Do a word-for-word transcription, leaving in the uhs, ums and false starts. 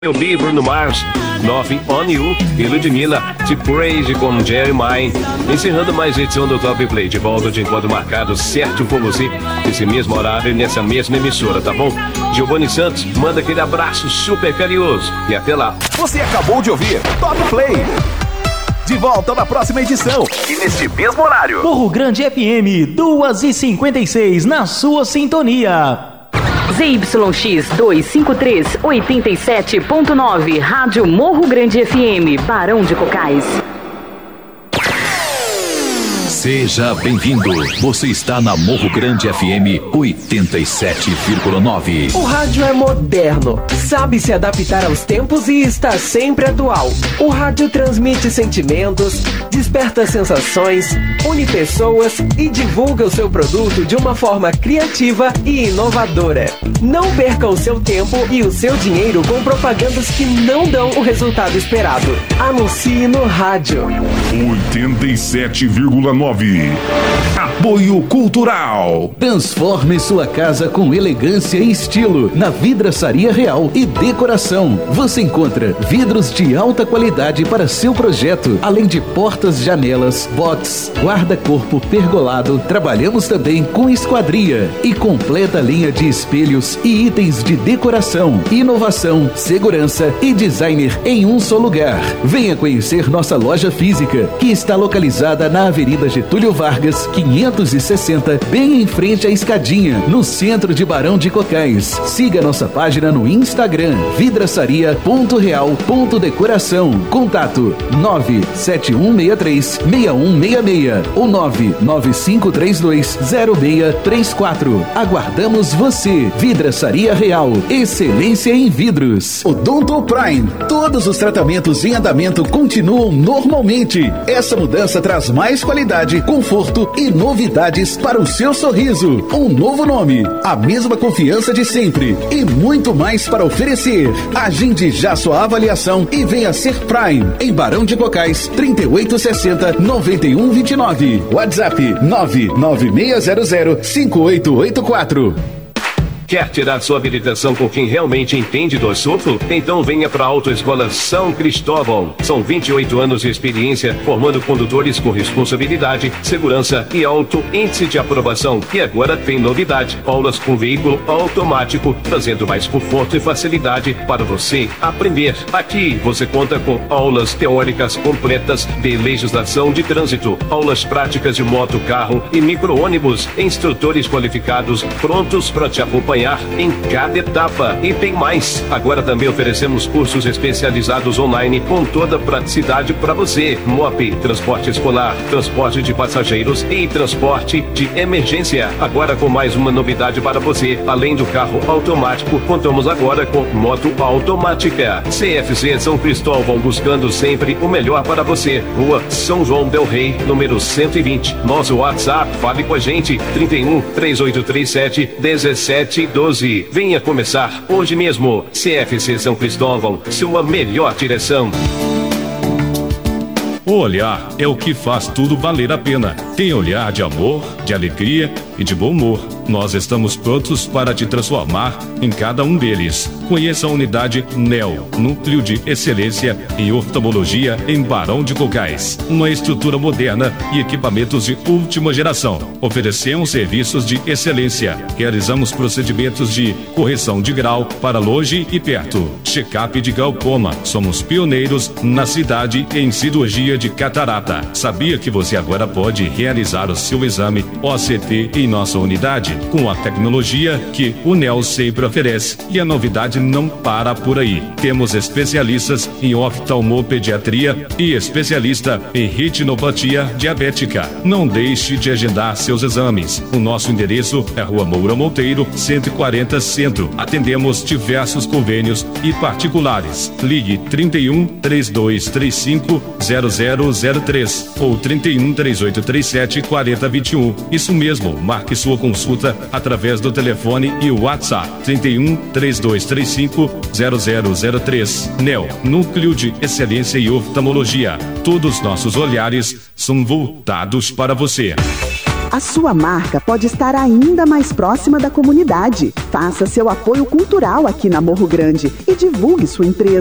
Meu livro no Mars, Nothing on You e Ludmilla, Te Praise com Jeremiah. Encerrando mais edição do Top Play, de volta de encontro marcado certo com você, nesse mesmo horário e nessa mesma emissora, tá bom? Giovanni Santos, manda aquele abraço super carinhoso e até lá. Você acabou de ouvir Top Play. De volta na próxima edição e neste mesmo horário. Morro Grande F M, duas e cinquenta e seis, na sua sintonia. Z Y X duzentos e cinquenta e três, oitenta e sete ponto nove, Rádio Morro Grande F M, Barão de Cocais. Seja bem-vindo. Você está na Morro Grande F M oitenta e sete vírgula nove. O rádio é moderno, sabe se adaptar aos tempos e está sempre atual. O rádio transmite sentimentos, desperta sensações, une pessoas e divulga o seu produto de uma forma criativa e inovadora. Não perca o seu tempo e o seu dinheiro com propagandas que não dão o resultado esperado. Anuncie no rádio. oitenta e sete vírgula nove. Apoio Cultural. Transforme sua casa com elegância e estilo na Vidraçaria Real e Decoração. Você encontra vidros de alta qualidade para seu projeto, além de portas, janelas, box, guarda-corpo pergolado. Trabalhamos também com esquadria e completa linha de espelhos e itens de decoração, inovação, segurança e designer em um só lugar. Venha conhecer nossa loja física, que está localizada na Avenida Getúlio Vargas, quinhentos e sessenta, bem em frente à Escadinha, no centro de Barão de Cocais. Siga nossa página no Instagram, vidraçaria ponto real ponto decoração. Contato nove sete um seis três, seis um seis seis ou nove nove cinco três dois, zero seis três quatro. Aguardamos você. Vidraçaria Real, excelência em vidros. Odonto Prime, todos os tratamentos em andamento continuam normalmente. Essa mudança traz mais qualidade, conforto e novidades para o seu sorriso. Um novo nome, a mesma confiança de sempre e muito mais para oferecer. Agende já sua avaliação e venha ser Prime em Barão de Cocais, trinta e oito sessenta, noventa e um vinte e nove. WhatsApp nove nove seis zero zero, cinco oito oito quatro. Quer tirar sua habilitação com quem realmente entende do assunto? Então venha para a Autoescola São Cristóvão. São vinte e oito anos de experiência formando condutores com responsabilidade, segurança e alto índice de aprovação. E agora tem novidade: aulas com veículo automático, trazendo mais conforto e facilidade para você aprender. Aqui você conta com aulas teóricas completas de legislação de trânsito, aulas práticas de moto, carro e micro-ônibus, instrutores qualificados prontos para te acompanhar em cada etapa. E tem mais, agora também oferecemos cursos especializados online com toda a praticidade para você: M O P, transporte escolar, transporte de passageiros e transporte de emergência. Agora com mais uma novidade para você: além do carro automático, contamos agora com moto automática. C F C São Cristóvão, buscando sempre o melhor para você. Rua São João del Rei, número cento e vinte. Nosso WhatsApp, fale com a gente, trinta e um, três oito três sete, dezessete doze. Venha começar hoje mesmo. C F C São Cristóvão, sua melhor direção. O olhar é o que faz tudo valer a pena. Tem olhar de amor, de alegria e de bom humor. Nós estamos prontos para te transformar em cada um deles. Conheça a unidade N E O, Núcleo de Excelência em Oftalmologia em Barão de Cocais. Uma estrutura moderna e equipamentos de última geração. Oferecemos serviços de excelência. Realizamos procedimentos de correção de grau para longe e perto. Check-up de glaucoma. Somos pioneiros na cidade em cirurgia de catarata. Sabia que você agora pode realizar o seu exame O C T em nossa unidade? Com a tecnologia que o N E O sempre oferece. E a novidade não para por aí. Temos especialistas em oftalmopediatria e especialista em retinopatia diabética. Não deixe de agendar seus exames. O nosso endereço é Rua Moura Monteiro, cento e quarenta Centro. Atendemos diversos convênios e particulares. Ligue trinta e um, três dois três cinco, zero zero zero três ou trinta e um, três oito três sete, quatro zero dois um. Isso mesmo, marque sua consulta através do telefone e o WhatsApp trinta e um, três dois três cinco, zero zero zero três. N E O, Núcleo de Excelência e Oftalmologia. Todos nossos olhares são voltados para você. A sua marca pode estar ainda mais próxima da comunidade. Faça seu apoio cultural aqui na Morro Grande e divulgue sua empresa.